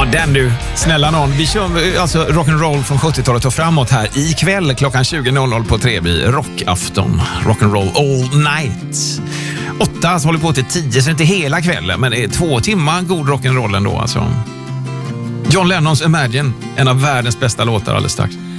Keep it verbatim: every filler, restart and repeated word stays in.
Ja, den du. Snälla någon. Vi kör alltså rock'n'roll från sjuttiotalet och framåt här ikväll klockan tjugo noll noll på Treby. Rockafton. Rock'n'roll all night. Åtta, alltså håller på till tio, så inte hela kvällen, men det är två timmar god rock'n'roll ändå alltså. John Lennons Imagine, en av världens bästa låtar alldeles strax.